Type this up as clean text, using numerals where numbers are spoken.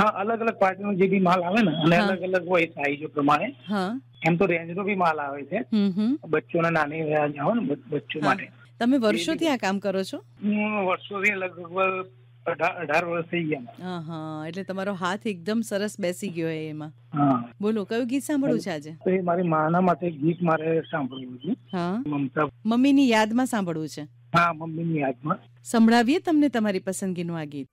હા, અલગ અલગ પાર્ટીનો જે બી માલ આવે ને, અને અલગ અલગ હોય સાઈઝ પ્રમાણે. એમ તો રેન્જ નો બી માલ આવે છે, બચ્ચોના નાની હોય ને બચ્ચો માટે. તમે વર્ષોથી આ કામ કરો છો? વર્ષોથી, લગભગ 18 વર્ષ થઈ ગયા. એટલે તમારો હાથ એકદમ સરસ બેસી ગયો એમાં. બોલો, કયું ગીત સાંભળવું છે આજે? તો એ મારી માના માટે ગીત મારે સાંભળવું છે. મમતા. મમ્મીની યાદમાં સાંભળવું છે? હા, મમ્મીની યાદમાં. સંભળાવીએ તમને તમારી પસંદગીનું આ ગીત.